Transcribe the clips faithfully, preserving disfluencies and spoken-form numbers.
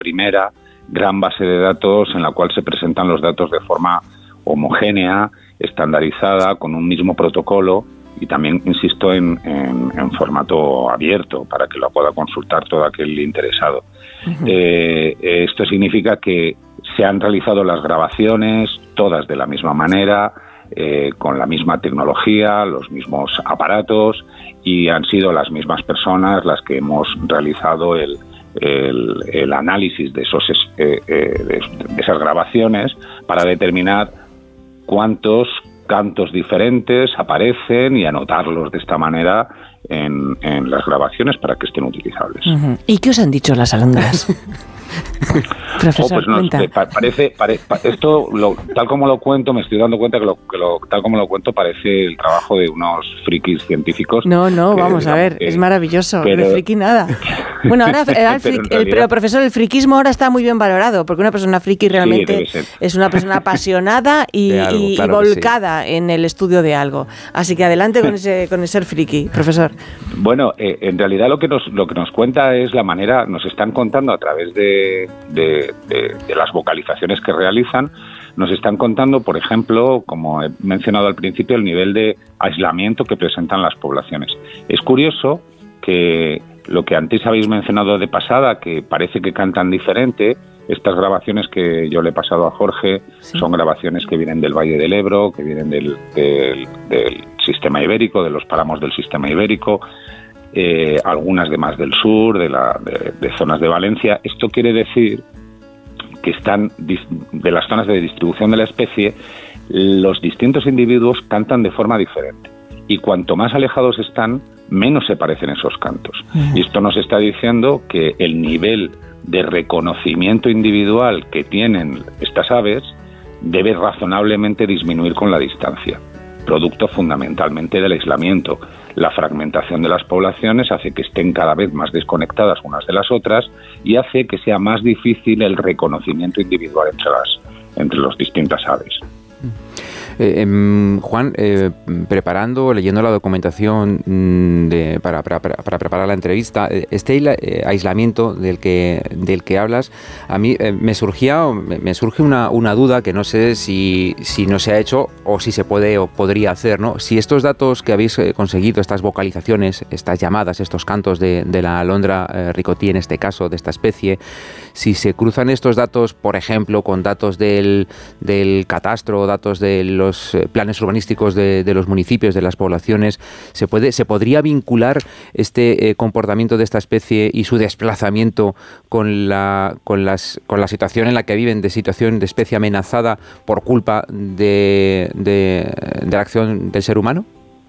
primera gran base de datos en la cual se presentan los datos de forma homogénea, estandarizada, con un mismo protocolo y también, insisto, en, en, en formato abierto para que lo pueda consultar todo aquel interesado. Uh-huh. Eh, esto significa que se han realizado las grabaciones todas de la misma manera, eh, con la misma tecnología, los mismos aparatos, y han sido las mismas personas las que hemos realizado el, el, el análisis de, esos, eh, eh, de, de esas grabaciones para determinar cuántos cantos diferentes aparecen y anotarlos de esta manera en, en las grabaciones para que estén utilizables. Uh-huh. ¿Y qué os han dicho las alumnas? Profesor, oh, pues no, pa, parece, pare, pa, esto, lo, tal como lo cuento, me estoy dando cuenta que, lo, que lo, tal como lo cuento parece el trabajo de unos frikis científicos. No, no, que, vamos digamos, a ver, que, es maravilloso, pero, no es friki nada. Bueno, ahora, ahora el, fric, realidad, el pero profesor, el friquismo ahora está muy bien valorado, porque una persona friki realmente sí, es una persona apasionada y, algo, y, claro y volcada sí. en el estudio de algo. Así que adelante con ese, con ese ser friki, profesor. Bueno, eh, en realidad lo que nos lo que nos cuenta es la manera, nos están contando a través de, de, de, de las vocalizaciones que realizan, nos están contando, por ejemplo, como he mencionado al principio, el nivel de aislamiento que presentan las poblaciones. Es curioso que lo que antes habéis mencionado de pasada, que parece que cantan diferente, estas grabaciones que yo le he pasado a Jorge sí. son grabaciones que vienen del Valle del Ebro, que vienen del, del, del sistema ibérico, de los páramos del sistema ibérico, eh, algunas de más del sur, de, la, de, de zonas de Valencia. Esto quiere decir que están de las zonas de distribución de la especie, los distintos individuos cantan de forma diferente. Y cuanto más alejados están, menos se parecen esos cantos. Uh-huh. Y esto nos está diciendo que el nivel de reconocimiento individual que tienen estas aves debe razonablemente disminuir con la distancia, producto fundamentalmente del aislamiento. La fragmentación de las poblaciones hace que estén cada vez más desconectadas unas de las otras y hace que sea más difícil el reconocimiento individual entre las entre las distintas aves. Eh, eh, Juan, eh, preparando, leyendo la documentación de, para, para, para preparar la entrevista, este eh, aislamiento del que, del que hablas, a mí eh, me surgía, me surge una, una duda que no sé si, si no se ha hecho o si se puede o podría hacer, ¿no? Si estos datos que habéis conseguido, estas vocalizaciones, estas llamadas, estos cantos de, de la alondra eh, ricotí, en este caso, de esta especie, si se cruzan estos datos, por ejemplo, con datos del, del catastro, datos de los planes urbanísticos de, de los municipios, de las poblaciones, ¿se puede, se podría vincular este eh, comportamiento de esta especie y su desplazamiento con la, con las, con la situación en la que viven, de situación de especie amenazada por culpa de, de, de la acción del ser humano?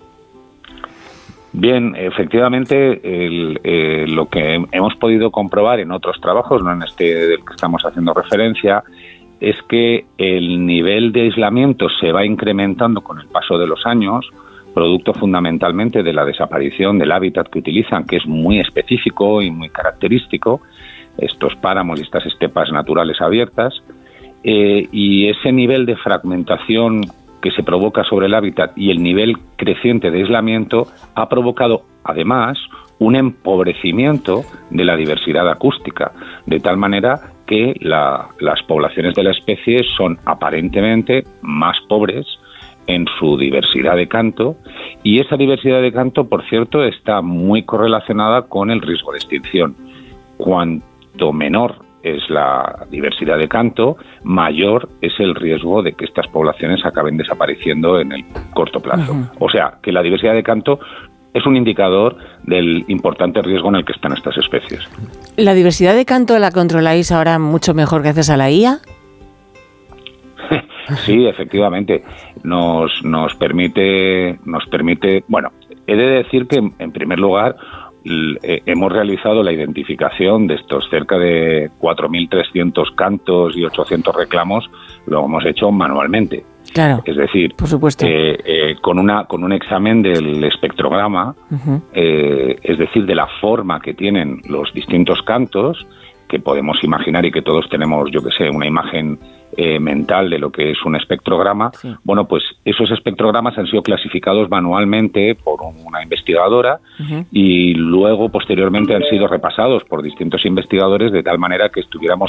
Bien, efectivamente, el, eh, lo que hemos podido comprobar en otros trabajos, no en este del que estamos haciendo referencia, es que el nivel de aislamiento se va incrementando con el paso de los años, producto fundamentalmente de la desaparición del hábitat que utilizan, que es muy específico y muy característico, estos páramos y estas estepas naturales abiertas, eh, y ese nivel de fragmentación que se provoca sobre el hábitat y el nivel creciente de aislamiento ha provocado, además, un empobrecimiento de la diversidad acústica, de tal manera que la, las poblaciones de la especie son aparentemente más pobres en su diversidad de canto, y esa diversidad de canto, por cierto, está muy correlacionada con el riesgo de extinción. Cuanto menor es la diversidad de canto, mayor es el riesgo de que estas poblaciones acaben desapareciendo en el corto plazo. Uh-huh. O sea, que la diversidad de canto es un indicador del importante riesgo en el que están estas especies. ¿La diversidad de canto la controláis ahora mucho mejor gracias a la I A? Sí, efectivamente. Nos, nos permite, nos permite, bueno, he de decir que en primer lugar hemos realizado la identificación de estos cerca de cuatro mil trescientos cantos y ochocientos reclamos, lo hemos hecho manualmente. Claro, es decir, por supuesto. Eh, eh, con una con un examen del espectrograma, uh-huh. eh, es decir, de la forma que tienen los distintos cantos, que podemos imaginar y que todos tenemos, yo que sé, una imagen eh, mental de lo que es un espectrograma. Sí. Bueno, pues esos espectrogramas han sido clasificados manualmente por una investigadora uh-huh. y luego posteriormente han sido repasados por distintos investigadores de tal manera que estuviéramos